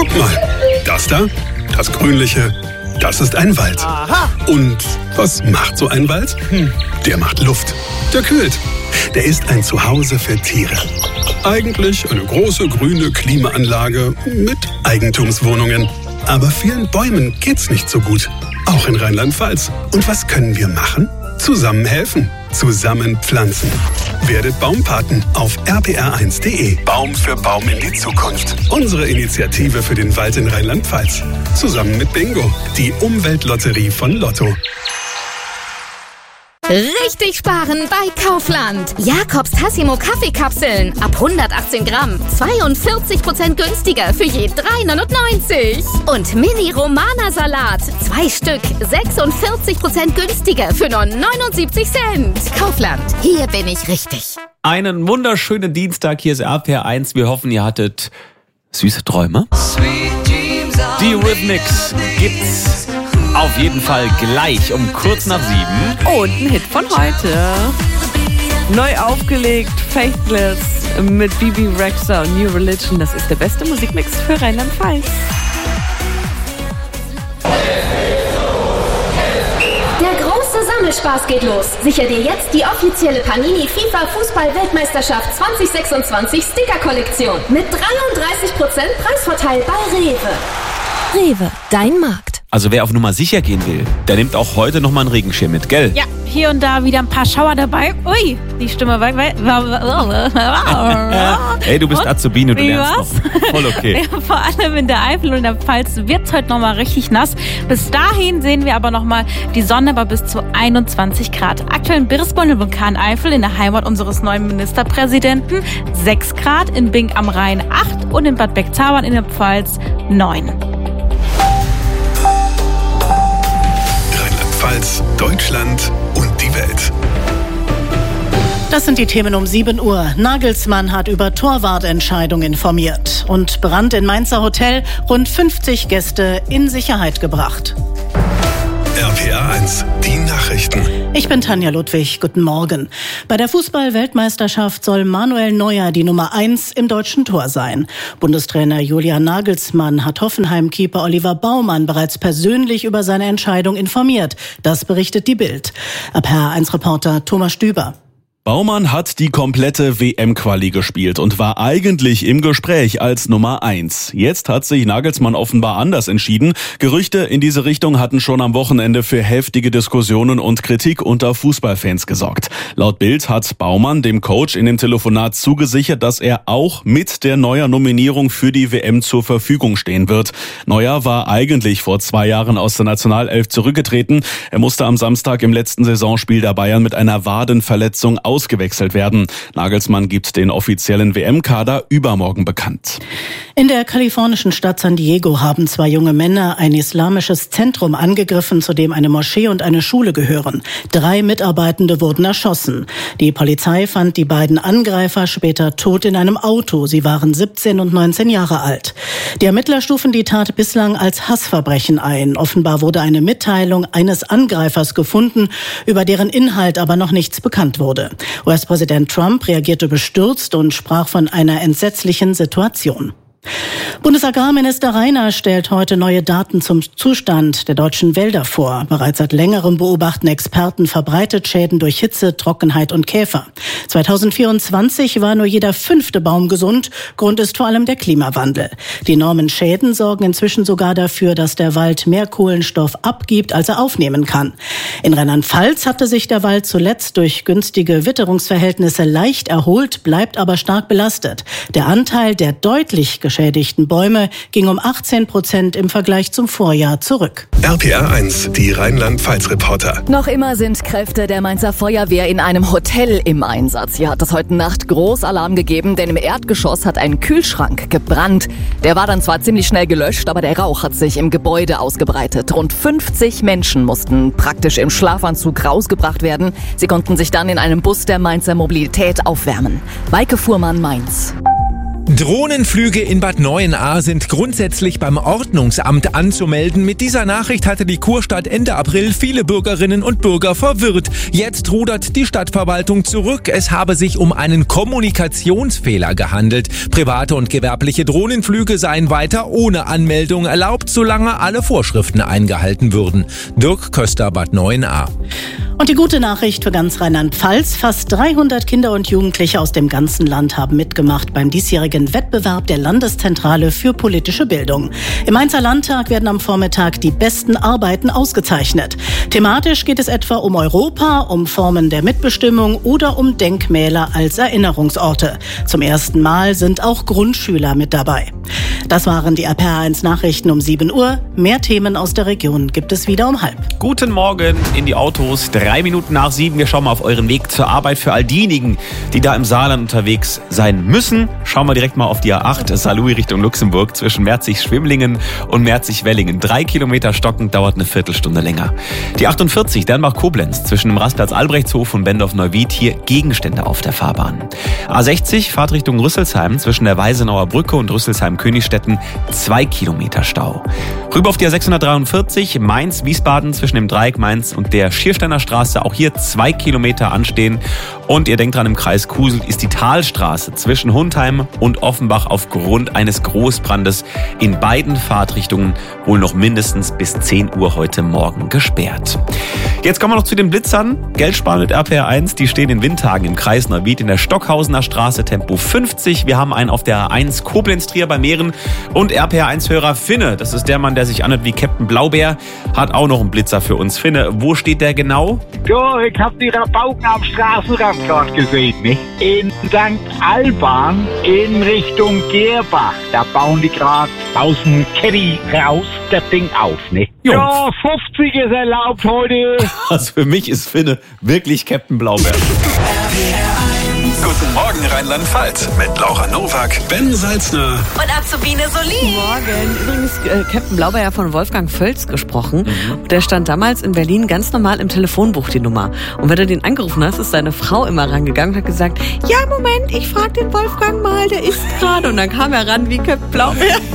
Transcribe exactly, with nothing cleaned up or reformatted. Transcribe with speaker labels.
Speaker 1: Guck mal, das da, das Grünliche, das ist ein Wald.
Speaker 2: Aha.
Speaker 1: Und was macht so ein Wald? Hm, der macht Luft, der kühlt. Der ist ein Zuhause für Tiere. Eigentlich eine große grüne Klimaanlage mit Eigentumswohnungen. Aber vielen Bäumen geht's nicht so gut. Auch in Rheinland-Pfalz. Und was können wir machen? Zusammen helfen. Zusammen pflanzen. Werdet Baumpaten auf r p r eins punkt d e. Baum für Baum in die Zukunft. Unsere Initiative für den Wald in Rheinland-Pfalz. Zusammen mit Bingo, die Umweltlotterie von Lotto.
Speaker 3: Richtig sparen bei Kaufland. Jakobs Tassimo Kaffeekapseln ab hundertachtzehn Gramm. zweiundvierzig Prozent günstiger für je drei neunundneunzig. Und Mini Romana Salat. Zwei Stück. sechsundvierzig Prozent günstiger für nur neunundsiebzig Cent. Kaufland. Hier bin ich richtig.
Speaker 4: Einen wunderschönen Dienstag. Hier ist R P R eins. Wir hoffen, ihr hattet süße Träume. Die Rhythmics gibt's auf jeden Fall gleich um kurz nach sieben.
Speaker 5: Und ein Hit von heute. Neu aufgelegt, Faithless mit Bibi Rexha und New Religion. Das ist der beste Musikmix für Rheinland-Pfalz.
Speaker 6: Der große Sammelspaß geht los. Sicher dir jetzt die offizielle Panini FIFA Fußball-Weltmeisterschaft zwanzig sechsundzwanzig Sticker-Kollektion mit dreiunddreißig Prozent Preisvorteil bei Rewe.
Speaker 3: Rewe, dein Markt.
Speaker 4: Also wer auf Nummer sicher gehen will, der nimmt auch heute nochmal einen Regenschirm mit, gell?
Speaker 7: Ja, hier und da wieder ein paar Schauer dabei. Ui, die Stimme war...
Speaker 4: Hey, du bist und? Azubine, du
Speaker 7: Wie
Speaker 4: lernst
Speaker 7: was?
Speaker 4: noch. Voll okay.
Speaker 7: Ja, vor allem in der Eifel und in der Pfalz wird es heute nochmal richtig nass. Bis dahin sehen wir aber nochmal die Sonne bei bis zu einundzwanzig Grad. Aktuell in Birsborn im Vulkan Eifel, in der Heimat unseres neuen Ministerpräsidenten, sechs Grad, in Bing am Rhein acht und in Bad Beckzaubern in der Pfalz neun.
Speaker 1: Rheinland-Pfalz, Deutschland und die Welt.
Speaker 2: Das sind die Themen um sieben Uhr. Nagelsmann hat über Torwartentscheidung informiert. Und Brand in Mainzer Hotel, rund fünfzig Gäste in Sicherheit gebracht.
Speaker 1: R P R eins, die Nachrichten.
Speaker 2: Ich bin Tanja Ludwig, guten Morgen. Bei der Fußball-Weltmeisterschaft soll Manuel Neuer die Nummer eins im deutschen Tor sein. Bundestrainer Julian Nagelsmann hat Hoffenheim-Keeper Oliver Baumann bereits persönlich über seine Entscheidung informiert. Das berichtet die Bild. R P R eins Reporter Thomas Stüber.
Speaker 8: Baumann hat die komplette W M-Quali gespielt und war eigentlich im Gespräch als Nummer eins. Jetzt hat sich Nagelsmann offenbar anders entschieden. Gerüchte in diese Richtung hatten schon am Wochenende für heftige Diskussionen und Kritik unter Fußballfans gesorgt. Laut Bild hat Baumann dem Coach in dem Telefonat zugesichert, dass er auch mit der Neuer-Nominierung für die W M zur Verfügung stehen wird. Neuer war eigentlich vor zwei Jahren aus der Nationalelf zurückgetreten. Er musste am Samstag im letzten Saisonspiel der Bayern mit einer Wadenverletzung aus ausgewechselt werden. Nagelsmann gibt den offiziellen W M-Kader übermorgen bekannt.
Speaker 2: In der kalifornischen Stadt San Diego haben zwei junge Männer ein islamisches Zentrum angegriffen, zu dem eine Moschee und eine Schule gehören. Drei Mitarbeitende wurden erschossen. Die Polizei fand die beiden Angreifer später tot in einem Auto. Sie waren siebzehn und neunzehn Jahre alt. Die Ermittler stufen die Tat bislang als Hassverbrechen ein. Offenbar wurde eine Mitteilung eines Angreifers gefunden, über deren Inhalt aber noch nichts bekannt wurde. U S-Präsident Trump reagierte bestürzt und sprach von einer entsetzlichen Situation. Bundesagrarminister Rainer stellt heute neue Daten zum Zustand der deutschen Wälder vor. Bereits seit längerem beobachten Experten verbreitet Schäden durch Hitze, Trockenheit und Käfer. zweitausendvierundzwanzig war nur jeder fünfte Baum gesund. Grund ist vor allem der Klimawandel. Die enormen Schäden sorgen inzwischen sogar dafür, dass der Wald mehr Kohlenstoff abgibt, als er aufnehmen kann. In Rheinland-Pfalz hatte sich der Wald zuletzt durch günstige Witterungsverhältnisse leicht erholt, bleibt aber stark belastet. Der Anteil der deutlich geschädigten Bäume ging um achtzehn Prozent im Vergleich zum Vorjahr zurück.
Speaker 1: R P R eins, die Rheinland-Pfalz-Reporter.
Speaker 9: Noch immer sind Kräfte der Mainzer Feuerwehr in einem Hotel im Einsatz. Hier hat es heute Nacht Großalarm gegeben, denn im Erdgeschoss hat ein Kühlschrank gebrannt. Der war dann zwar ziemlich schnell gelöscht, aber der Rauch hat sich im Gebäude ausgebreitet. Rund fünfzig Menschen mussten praktisch im Schlafanzug rausgebracht werden. Sie konnten sich dann in einem Bus der Mainzer Mobilität aufwärmen. Weike Fuhrmann, Mainz.
Speaker 10: Drohnenflüge in Bad Neuenahr sind grundsätzlich beim Ordnungsamt anzumelden. Mit dieser Nachricht hatte die Kurstadt Ende April viele Bürgerinnen und Bürger verwirrt. Jetzt rudert die Stadtverwaltung zurück. Es habe sich um einen Kommunikationsfehler gehandelt. Private und gewerbliche Drohnenflüge seien weiter ohne Anmeldung erlaubt, solange alle Vorschriften eingehalten würden. Dirk Köster, Bad Neuenahr.
Speaker 2: Und die gute Nachricht für ganz Rheinland-Pfalz. Fast dreihundert Kinder und Jugendliche aus dem ganzen Land haben mitgemacht beim diesjährigen Wettbewerb der Landeszentrale für politische Bildung. Im Mainzer Landtag werden am Vormittag die besten Arbeiten ausgezeichnet. Thematisch geht es etwa um Europa, um Formen der Mitbestimmung oder um Denkmäler als Erinnerungsorte. Zum ersten Mal sind auch Grundschüler mit dabei. Das waren die R P R eins Nachrichten um sieben Uhr. Mehr Themen aus der Region gibt es wieder um halb.
Speaker 4: Guten Morgen in die Autos. Drei Minuten nach sieben. Wir schauen mal auf euren Weg zur Arbeit für all diejenigen, die da im Saarland unterwegs sein müssen. Schauen wir direkt mal auf die A acht, Saarlouis Richtung Luxemburg zwischen Merzig-Schwimlingen und Merzig-Wellingen. Drei Kilometer stockend, dauert eine Viertelstunde länger. Die achtundvierzig, Dernbach-Koblenz zwischen dem Rastplatz Albrechtshof und Bendorf-Neuwied. Hier Gegenstände auf der Fahrbahn. A sechzig, Fahrtrichtung Rüsselsheim zwischen der Weisenauer Brücke und Rüsselsheim-Königstetten. Zwei Kilometer Stau. Rüber auf die A sechshundertdreiundvierzig, Mainz-Wiesbaden zwischen dem Dreieck Mainz und der Schiersteiner Straße. Auch hier zwei Kilometer anstehen. Und ihr denkt dran, im Kreis Kusel ist die Talstraße zwischen Hundheim und Offenbach aufgrund eines Großbrandes in beiden Fahrtrichtungen wohl noch mindestens bis zehn Uhr heute Morgen gesperrt. Jetzt kommen wir noch zu den Blitzern. Geld sparen mit R P R eins. Die stehen in Windhagen im Kreis Neuwied in der Stockhausener Straße, Tempo fünfzig. Wir haben einen auf der A eins Koblenz-Trier bei Meeren. Und R P R eins-Hörer Finne, das ist der Mann, der sich anhört wie Captain Blaubeer, hat auch noch einen Blitzer für uns. Finne, wo steht der genau?
Speaker 11: Ja, ich hab die Rabauken am Straßenrand gerade gesehen, ne? In Sankt Alban in Richtung Gerbach. Da bauen die gerade aus dem Caddy raus das Ding auf, ne?
Speaker 4: Jo.
Speaker 11: Ja, fünfzig ist erlaubt heute.
Speaker 4: Also für mich ist Finne wirklich Captain Blaubeer.
Speaker 1: Guten Morgen Rheinland-Pfalz mit Laura Nowak, Ben Salzner
Speaker 3: Und Azubine Solin.
Speaker 5: Morgen. Übrigens, äh, Captain Blaubeer von Wolfgang Völz gesprochen. Mhm. Der stand damals in Berlin ganz normal im Telefonbuch, die Nummer. Und wenn du den angerufen hast, ist seine Frau immer rangegangen und hat gesagt, ja, Moment, ich frag den Wolfgang mal, der ist gerade. Und dann kam er ran wie Captain Blaubeer.